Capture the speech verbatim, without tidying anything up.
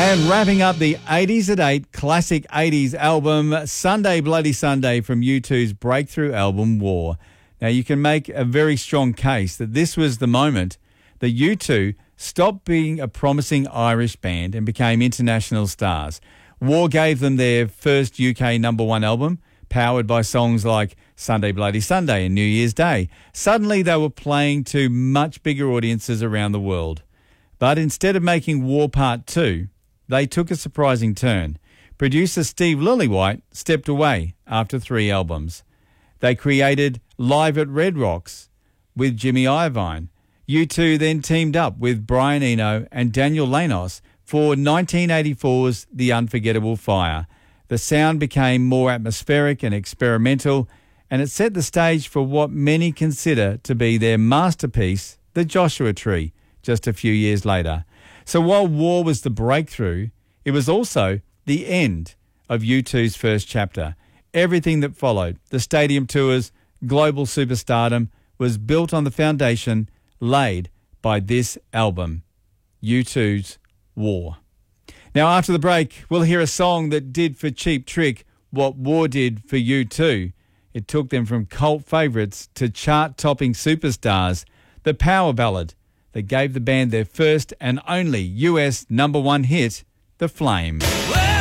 And wrapping up the eighties at eight classic eighties album, Sunday Bloody Sunday from U two's breakthrough album, War. Now, you can make a very strong case that this was the moment that U two stopped being a promising Irish band and became international stars. War gave them their first U K number one album, powered by songs like Sunday Bloody Sunday and New Year's Day. Suddenly, they were playing to much bigger audiences around the world. But instead of making War Part two, they took a surprising turn. Producer Steve Lillywhite stepped away after three albums. They created Live at Red Rocks with Jimmy Iovine. U two then teamed up with Brian Eno and Daniel Lanos for nineteen eighty-four's The Unforgettable Fire. The sound became more atmospheric and experimental, and it set the stage for what many consider to be their masterpiece, The Joshua Tree, just a few years later. So while War was the breakthrough, it was also the end of U two's first chapter. Everything that followed, the stadium tours, global superstardom, was built on the foundation laid by this album, U two's War. Now, after the break, we'll hear a song that did for Cheap Trick what War did for U two. It took them from cult favourites to chart-topping superstars, the power ballad that gave the band their first and only U S number one hit, The Flame. Well,